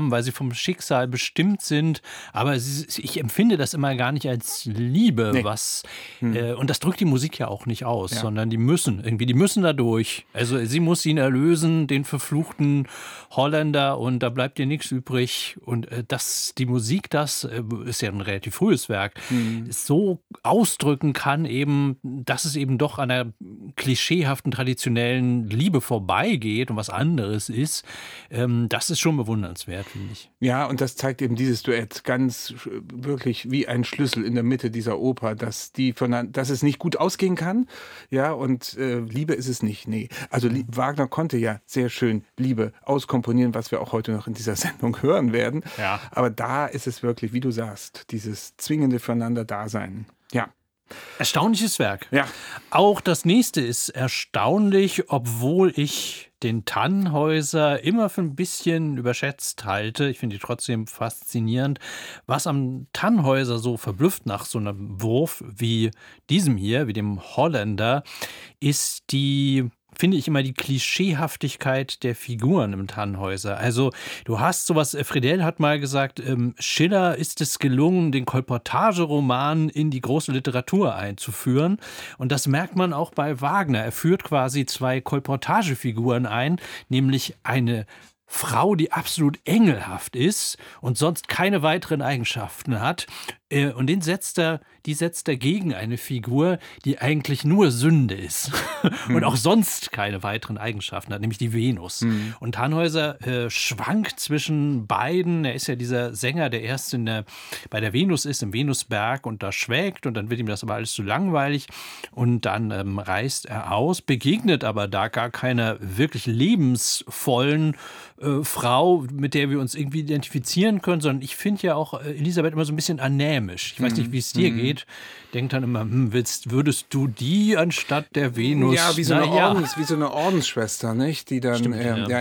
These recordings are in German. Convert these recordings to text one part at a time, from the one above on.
zusammen, weil sie vom Schicksal bestimmt sind. Aber ich empfinde das immer gar nicht als Liebe, Nee. und das drückt die Musik ja auch nicht aus, Ja. sondern die müssen da durch. Also sie muss ihn erlösen, den verfluchten Holländer, und da bleibt ihr nichts übrig. Und die Musik, das ist ja ein relativ frühes Werk, so ausdrücken kann eben, dass es eben doch an der klischeehaften, traditionellen Liebe vorbeigeht und was anderes ist. Das ist schon bewundernswert, finde ich. Ja, und das zeigt eben dieses Duett ganz wirklich wie ein Schlüssel in der Mitte dieser Oper, dass es nicht gut ausgehen kann. Ja, und Liebe ist es nicht. Nee. Also Wagner konnte ja sehr schön Liebe auskomponieren, was wir auch heute noch in dieser Sendung hören werden. Ja. Aber da ist es wirklich, wie du sagst, dieses zwingende Füreinander-Dasein. Ja. Erstaunliches Werk. Ja. Auch das nächste ist erstaunlich, obwohl ich den Tannhäuser immer für ein bisschen überschätzt halte. Ich finde die trotzdem faszinierend. Was am Tannhäuser so verblüfft nach so einem Wurf wie diesem hier, wie dem Holländer, ist finde ich immer die Klischeehaftigkeit der Figuren im Tannhäuser. Also du hast sowas, Friedel hat mal gesagt, Schiller ist es gelungen, den Kolportageroman in die große Literatur einzuführen. Und das merkt man auch bei Wagner. Er führt quasi zwei Kolportagefiguren ein, nämlich eine Frau, die absolut engelhaft ist und sonst keine weiteren Eigenschaften hat. Und die setzt er gegen eine Figur, die eigentlich nur Sünde ist und auch sonst keine weiteren Eigenschaften hat, nämlich die Venus. Und Tannhäuser schwankt zwischen beiden. Er ist ja dieser Sänger, der erst bei der Venus ist, im Venusberg, und da schwelgt, und dann wird ihm das aber alles zu langweilig, und dann reist er aus, begegnet aber da gar keiner wirklich lebensvollen Frau, mit der wir uns irgendwie identifizieren können, sondern ich finde ja auch Elisabeth immer so ein bisschen anämisch. Ich weiß nicht, wie es dir geht. Denkt dann immer, würdest du die anstatt der Venus? Ja, wie so eine Ordensschwester, nicht? Die dann, Stimmt,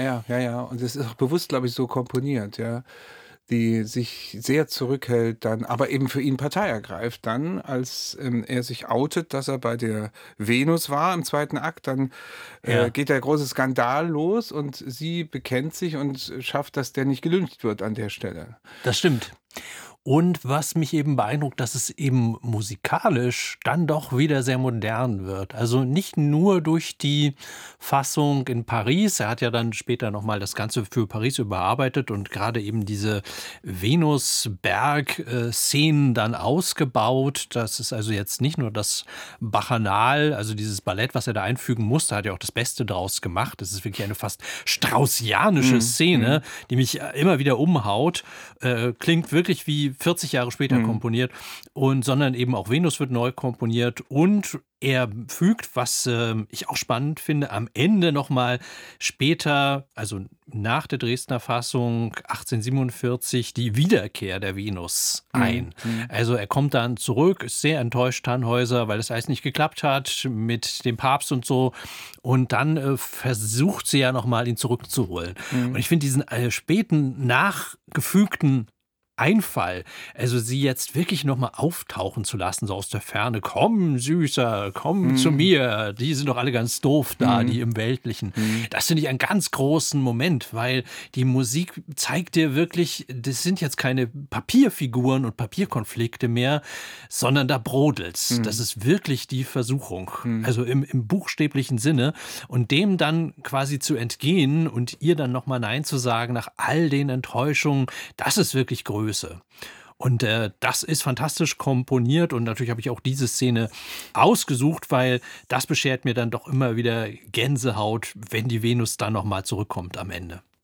ja. Und das ist auch bewusst, glaube ich, so komponiert, ja. Die sich sehr zurückhält dann, aber eben für ihn Partei ergreift dann, als er sich outet, dass er bei der Venus war im zweiten Akt, dann geht der große Skandal los und sie bekennt sich und schafft, dass der nicht gelüncht wird an der Stelle. Das stimmt. Und was mich eben beeindruckt, dass es eben musikalisch dann doch wieder sehr modern wird. Also nicht nur durch die Fassung in Paris. Er hat ja dann später nochmal das Ganze für Paris überarbeitet und gerade eben diese Venusberg-Szenen dann ausgebaut. Das ist also jetzt nicht nur das Bacchanal, also dieses Ballett, was er da einfügen musste, hat ja auch das Beste draus gemacht. Das ist wirklich eine fast straussianische Szene, die mich immer wieder umhaut. Klingt wirklich wie 40 Jahre später komponiert, sondern eben auch Venus wird neu komponiert, und er fügt, was ich auch spannend finde, am Ende nochmal später, also nach der Dresdner Fassung 1847, die Wiederkehr der Venus ein. Also er kommt dann zurück, ist sehr enttäuscht, Tannhäuser, weil das alles nicht geklappt hat mit dem Papst und so. Und dann versucht sie ja nochmal, ihn zurückzuholen. Und ich finde diesen späten, nachgefügten Einfall, also sie jetzt wirklich nochmal auftauchen zu lassen, so aus der Ferne. Komm, Süßer, komm zu mir. Die sind doch alle ganz doof da, die im Weltlichen. Das finde ich einen ganz großen Moment, weil die Musik zeigt dir wirklich, das sind jetzt keine Papierfiguren und Papierkonflikte mehr, sondern da brodelt's. Das ist wirklich die Versuchung, also im buchstäblichen Sinne. Und dem dann quasi zu entgehen und ihr dann nochmal Nein zu sagen nach all den Enttäuschungen, das ist wirklich Größe. Und das ist fantastisch komponiert, und natürlich habe ich auch diese Szene ausgesucht, weil das beschert mir dann doch immer wieder Gänsehaut, wenn die Venus dann nochmal zurückkommt am Ende.